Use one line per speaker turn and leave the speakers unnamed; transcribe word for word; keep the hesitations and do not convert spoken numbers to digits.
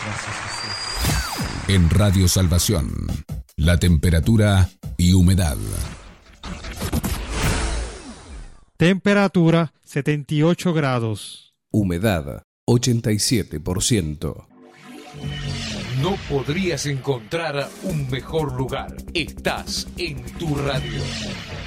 Gracias, Jesús.
En Radio Salvación, la temperatura y humedad.
Temperatura setenta y ocho grados.
Humedad ochenta y siete por ciento.
No podrías encontrar un mejor lugar. Estás en tu radio.